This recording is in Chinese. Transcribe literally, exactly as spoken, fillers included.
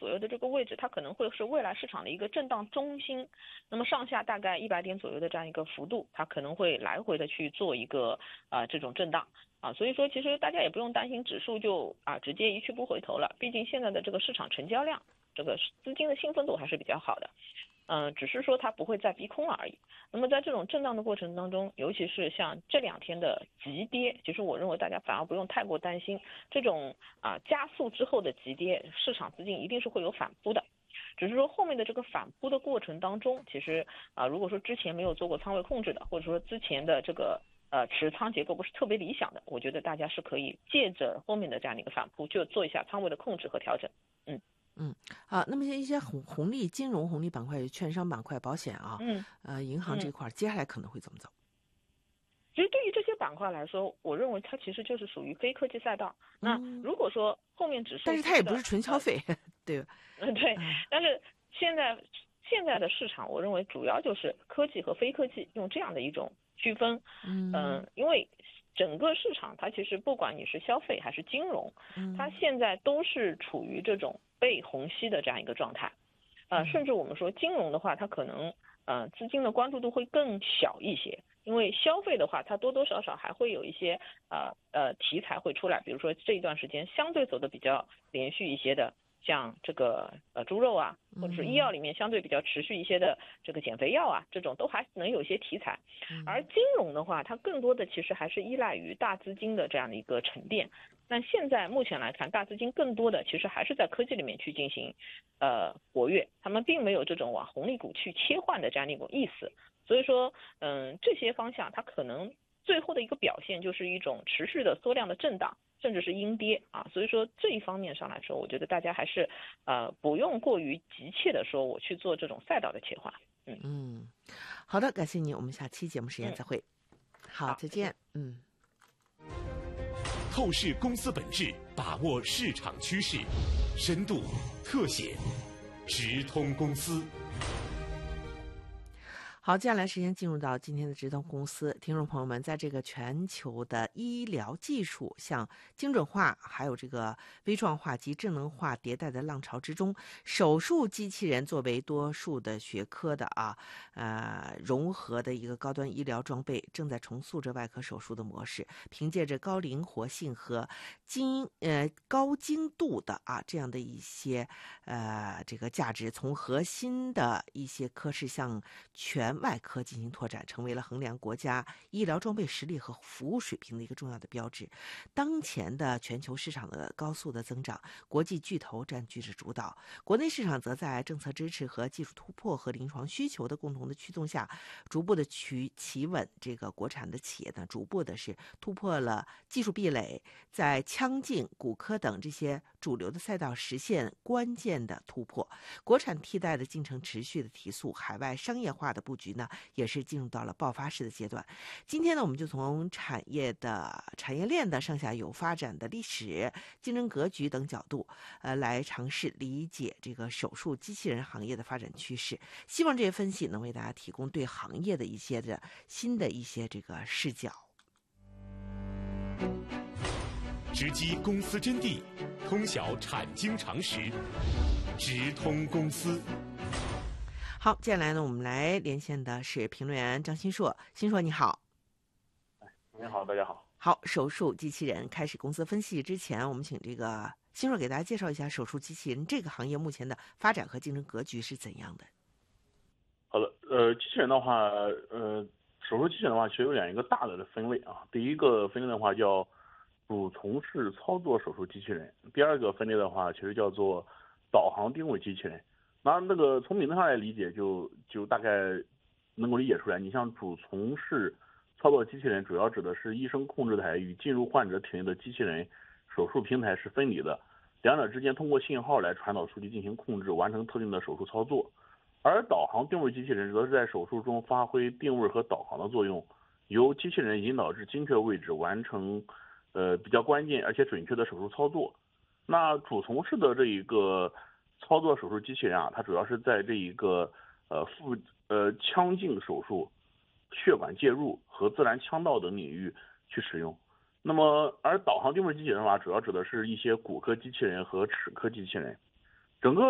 左右的这个位置，它可能会是未来市场的一个震荡中心。那么上下大概一百点左右的这样一个幅度，它可能会来回的去做一个啊、呃、这种震荡啊，所以说其实大家也不用担心指数就啊直接一去不回头了，毕竟现在的这个市场成交量，这个资金的兴奋度还是比较好的。嗯、呃，只是说它不会再逼空了而已。那么在这种震荡的过程当中，尤其是像这两天的急跌，其实我认为大家反而不用太过担心这种啊、呃、加速之后的急跌，市场资金一定是会有反扑的。只是说后面的这个反扑的过程当中，其实啊、呃、如果说之前没有做过仓位控制的，或者说之前的这个呃持仓结构不是特别理想的，我觉得大家是可以借着后面的这样的一个反扑，就做一下仓位的控制和调整。嗯。 嗯，好，那么一些红红利、金融红利板块、券商板块、保险啊， 嗯呃，银行这嗯。 块接下来可能会怎么走？ 其实对于这些板块来说，我认为它其实就是属于非科技赛道。那嗯， 如果说后面指数但是继续的它也不是纯消呃费，对吧？ 嗯，对， 啊， 但是现在现在的市场，我认为主要就是科技和非科技，用这样的一种区分。嗯、 嗯呃因为整个市场它其实不管你是消费还是金融，它嗯现在都是处于这种被虹吸的这样一个状态。呃，甚嗯至我们说金融的话，它可能呃资金的关注度会更小一些，因为消费的话，它多多少少还会有一些呃呃题材会出来，比如说这一段时间相对走的比较连续一些的，像这个呃猪肉啊，或者是医药嗯里面相对比较持续一些的这个减肥药啊，这种都还能有一些题材。而嗯金融的话，它更多的其实还是依赖于大资金的这样的一个沉淀。但现在目前来看，大资金更多的其实还是在科技里面去进行呃活跃，他们并没有这种往红利股去切换的这样的一种意思。所以说，嗯，这些方向它可能最后的一个表现就是一种持续的缩量的震荡，甚至是阴跌啊。所以说这一方面上来说，我觉得大家还是呃不用过于急切的说我去做这种赛道的切换。嗯嗯，好的，感谢你，我们下期节目时间嗯， 再会。好， 好，再见。 再见。嗯。 透视公司本质，把握市场趋势，深度特写，直通公司。 好，接下来时间进入到今天的直通公司，听众朋友们，在这个全球的医疗技术向精准化、还有这个微创化及智能化迭代的浪潮之中，手术机器人作为多数的学科的啊，呃融合的一个高端医疗装备，正在重塑着外科手术的模式，凭借着高灵活性和精呃高精度的啊这样的一些呃这个价值，从核心的一些科室向全外科进行拓展，成为了衡量国家医疗装备实力和服务水平的一个重要的标志。当前的全球市场的高速的增长，国际巨头占据着主导，国内市场则在政策支持和技术突破和临床需求的共同的驱动下，逐步的取企稳。这个国产的企业呢，逐步的是突破了技术壁垒，在腔镜、骨科等这些主流的赛道实现关键的突破。国产替代的进程持续的提速，海外商业化的布局呢，也是进入到了爆发式的阶段。今天呢，我们就从产业的产业链的上下游发展的历史、竞争格局等角度，呃，来尝试理解这个手术机器人行业的发展趋势。希望这些分析能为大家提供对行业的一些的新的一些这个视角。 直击公司真谛，通晓产经常识，直通公司。 好，接下来呢，我们来连线的是评论员张新硕。新硕你好。 您好，大家好。 好，手术机器人开始公司分析之前，我们请这个新硕给大家介绍一下手术机器人这个行业目前的发展和竞争格局是怎样的。 好的，呃，机器人的话，呃，手术机器人的话，其实有两一个大的分类啊。第一个分类的话叫主从式操作手术机器人，第二个分类的话，其实叫做导航定位机器人。那那个从名字上来理解就，就大概能够理解出来。你像主从式操作机器人，主要指的是医生控制台与进入患者体内的机器人手术平台是分离的，两者之间通过信号来传导数据进行控制，完成特定的手术操作。而导航定位机器人则是在手术中发挥定位和导航的作用，由机器人引导至精确位置，完成呃比较关键而且准确的手术操作。那主从式的这一个操作手术机器人啊，它主要是在这一个呃腹呃腔镜手术、血管介入和自然腔道等领域去使用。那么，而导航定位机器人的话，主要指的是一些骨科机器人和齿科机器人。整个